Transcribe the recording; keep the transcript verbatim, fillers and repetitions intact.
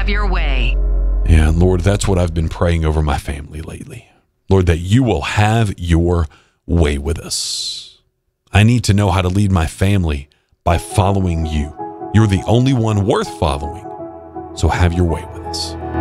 have your way. Yeah, and Lord, that's what I've been praying over my family lately. Lord, that you will have your way with us. I need to know how to lead my family by following you. You're the only one worth following, so have your way with us.